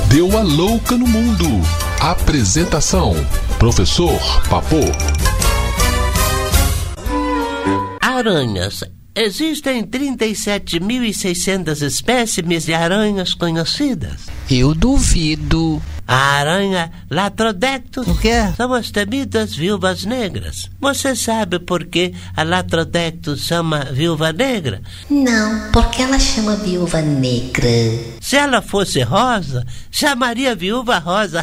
Deu a louca no mundo. Apresentação: Professor Papô. Aranhas. Existem 37.600 espécimes de aranhas conhecidas. Eu duvido. A aranha Latrodectus. O quê? São as temidas viúvas negras. Você sabe por que a Latrodectus chama viúva negra? Não, porque ela chama viúva negra. Se ela fosse rosa, chamaria viúva rosa.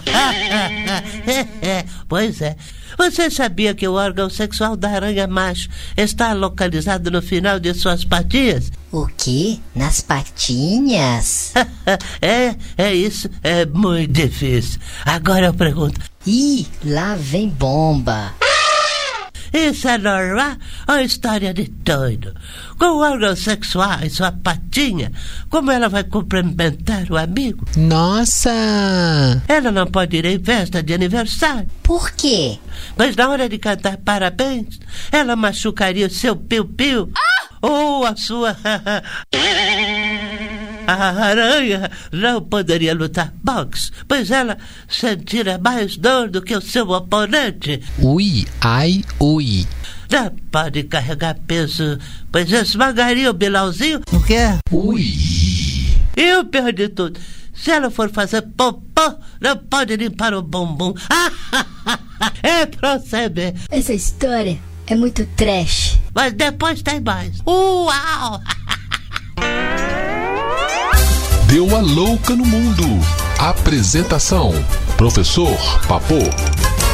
Pois é. Você sabia que o órgão sexual da aranha macho está localizado no final de suas patinhas? O quê? Nas patinhas? É isso. É muito difícil. Agora eu pergunto. Ih, lá vem bomba. Isso é normal ou história de doido? Com o órgão sexual em sua patinha, como ela vai cumprimentar o amigo? Nossa! Ela não pode ir em festa de aniversário. Por quê? Mas na hora de cantar parabéns, ela machucaria o seu piu-piu. Ou a sua... A aranha não poderia lutar boxe, pois ela sentira mais dor do que o seu oponente. Ui, ai, ui. Não pode carregar peso, pois esmagaria o bilauzinho. O quê? Ui. E o pior de tudo, se ela for fazer popô, não pode limpar o bumbum. É pra você ver. Essa história é muito trash. Mas depois tem mais. Uau! Deu a louca no mundo. Apresentação: Professor Papô.